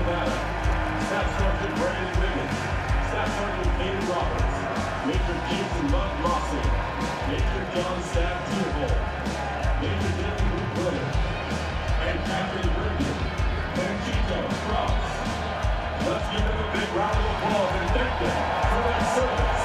Nevada. Staff Sergeant Brandon Wiggins. Staff Sergeant Caden Roberts. Major Jason Bud Mossy. Major John Staff Tierhole. Major Dylan Luke Williams. And Captain Bridget. Panchito Cross. Let's give them a big round of applause and thank them for their service.